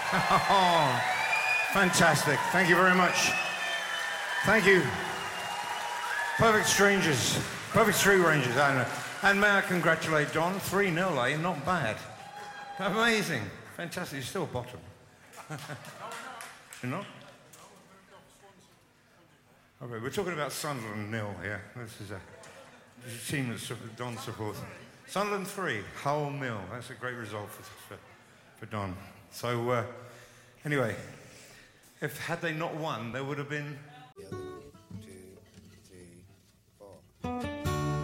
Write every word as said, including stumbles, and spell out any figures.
Oh, fantastic. Thank you very much. Thank you. Perfect Strangers. Perfect Street Rangers, I don't know. And may I congratulate Don, three nil, eh? Not bad. Amazing. Fantastic. You're still bottom. You're not? Okay, we're talking about Sunderland nil here. This is a, this is a team that Don supports. Sunderland three, Hull nil. That's a great result for, for, for Don. So, uh, anyway, if had they not won, there would have been